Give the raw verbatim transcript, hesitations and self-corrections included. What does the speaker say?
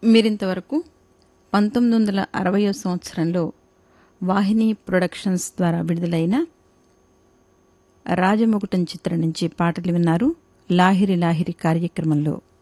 మీరింతవరకు పంతొమ్మిది వందల అరవయో సంవత్సరంలో వాహిని ప్రొడక్షన్స్ ద్వారా విడుదలైన రాజముకుటం చిత్రం నుంచి పాటలు విన్నారు. లాహిరి లాహిరి కార్యక్రమంలో